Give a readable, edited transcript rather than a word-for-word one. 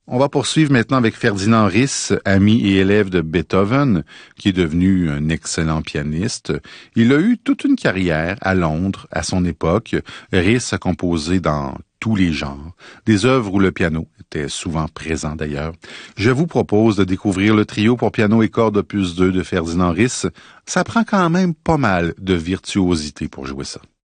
On va poursuivre maintenant avec Ferdinand Ries, ami et élève de Beethoven, qui est devenu un excellent pianiste. Il a eu toute une carrière à Londres à son époque. Ries a composé dans tous les genres, des œuvres où le piano était souvent présent d'ailleurs. Je vous propose de découvrir le trio pour piano et cordes opus 2 de Ferdinand Ries. Ça prend quand même pas mal de virtuosité pour jouer ça.